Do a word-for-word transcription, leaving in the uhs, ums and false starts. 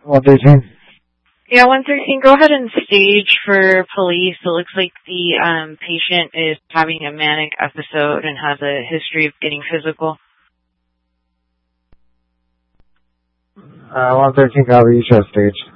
one thirteen. Yeah, one thirteen, go ahead and stage for police. It looks like the um, patient is having a manic episode and has a history of getting physical. Uh, one thirteen, copy, you show stage.